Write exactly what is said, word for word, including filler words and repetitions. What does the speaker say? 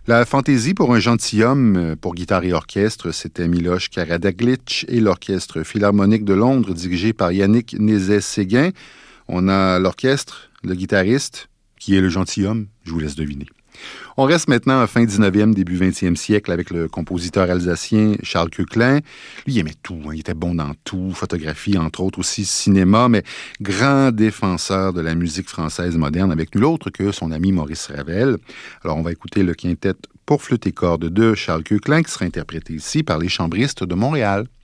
La fantaisie pour un gentilhomme pour guitare et orchestre, c'était Miloš Karađaglić et l'Orchestre Philharmonique de Londres dirigé par Yannick Nézet-Séguin. On a l'orchestre, le guitariste, qui est le gentilhomme, je vous laisse deviner. On reste maintenant à fin dix-neuvième, début vingtième siècle avec le compositeur alsacien Charles Koechlin. Lui, il aimait tout, hein. Il était bon dans tout, photographie, entre autres aussi cinéma, mais grand défenseur de la musique française moderne avec nul autre que son ami Maurice Ravel. Alors, on va écouter le quintet pour flûte et cordes de Charles Koechlin qui sera interprété ici par les chambristes de Montréal.